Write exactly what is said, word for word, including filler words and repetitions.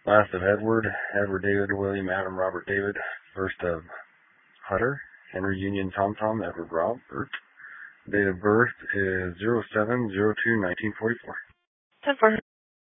Last of Edward, Edward David William Adam Robert David. First of Hutter, Henry Union Tom Tom Edward Robert. Date of birth is zero seven zero two nineteen forty-four. ten four.